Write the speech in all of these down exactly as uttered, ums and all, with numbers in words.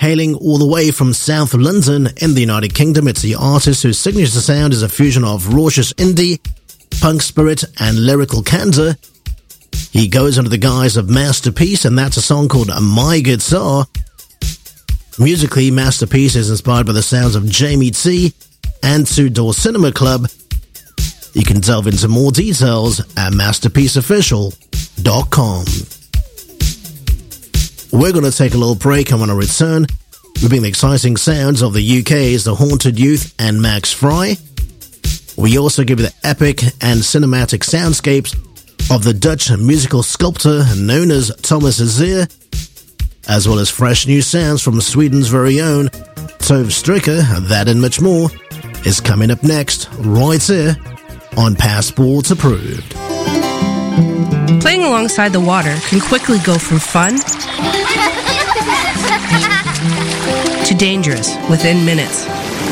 Hailing all the way from South London in the United Kingdom, it's the artist whose signature sound is a fusion of raucous indie, punk spirit, and lyrical candor. He goes under the guise of Masterpiece, and that's a song called My Guitar. Musically, Masterpiece is inspired by the sounds of Jamie T and Two Door Cinema Club. You can delve into more details at masterpiece official dot com. We're going to take a little break, and when I return, we bring the exciting sounds of the U K's The Haunted Youth and Max Fry. We also give you the epic and cinematic soundscapes of the Dutch musical sculptor known as Thomas Azier, as well as fresh new sounds from Sweden's very own Tove Stricker. That and much more is coming up next, right here on Passport Approved. Playing alongside the water can quickly go from fun to dangerous within minutes.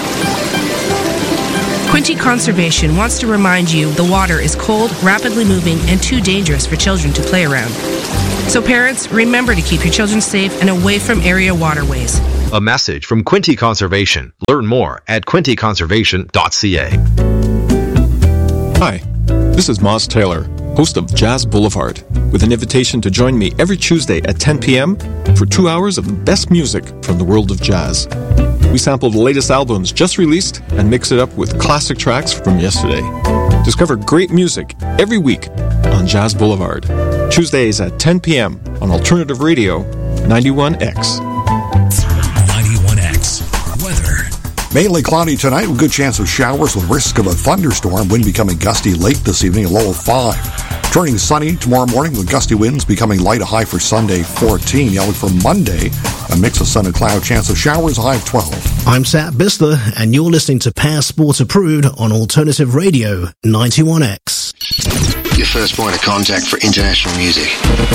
Quinte Conservation wants to remind you the water is cold, rapidly moving, and too dangerous for children to play around. So parents, remember to keep your children safe and away from area waterways. A message from Quinte Conservation. Learn more at quinte conservation dot c a. Hi, this is Moz Taylor, host of Jazz Boulevard, with an invitation to join me every Tuesday at ten p.m. for two hours of the best music from the world of jazz. We sample the latest albums just released and mix it up with classic tracks from yesterday. Discover great music every week on Jazz Boulevard, Tuesdays at ten p.m. on Alternative Radio ninety-one X. ninety-one X. Weather. Mainly cloudy tonight with good chance of showers with risk of a thunderstorm. Wind becoming gusty late this evening, a low of five. Turning sunny tomorrow morning with gusty winds becoming light, a high for Sunday, fourteen. Now look for Monday, a mix of sun and cloud, chance of showers, a high of twelve. I'm Sat Bistler, and you're listening to Passport Approved on Alternative Radio ninety-one X. Your first point of contact for international music.